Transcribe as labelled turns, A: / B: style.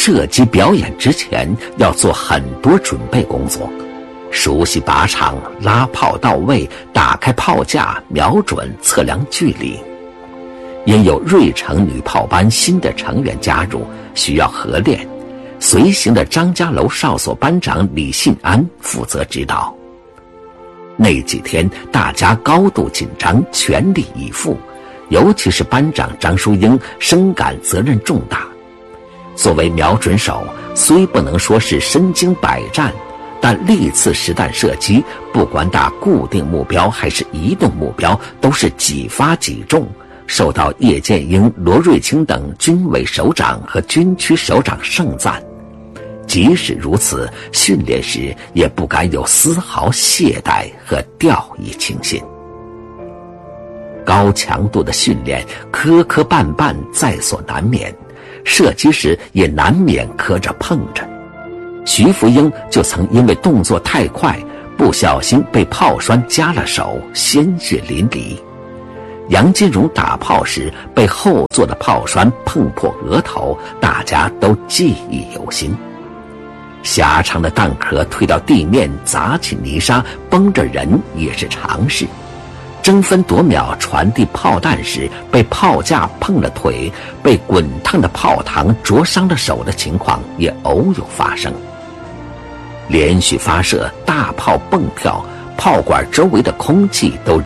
A: 射击表演之前要做很多准备工作，熟悉靶场，拉炮到位，打开炮架，瞄准，测量距离。因有瑞城女炮班新的成员加入，需要合练，随行的张家楼哨所班长李信安负责指导。那几天大家高度紧张，全力以赴，尤其是班长张淑英深感责任重大。作为瞄准手，虽不能说是身经百战，但历次实弹射击，不管打固定目标还是移动目标，都是几发几中，受到叶剑英、罗瑞卿等军委首长和军区首长盛赞。即使如此，训练时也不敢有丝毫懈怠和掉以轻心。高强度的训练，磕磕绊绊在所难免，射击时也难免磕着碰着。徐福英就曾因为动作太快，不小心被炮栓夹了手，鲜血淋漓。杨金荣打炮时被后座的炮栓碰破额头，大家都记忆犹新。狭长的弹壳推到地面，砸起泥沙，崩着人也是常事。争分夺秒传递炮弹时，被炮架碰了腿，被滚烫的炮膛灼伤了手的情况也偶有发生。连续发射，大炮蹦跳，炮管周围的空气都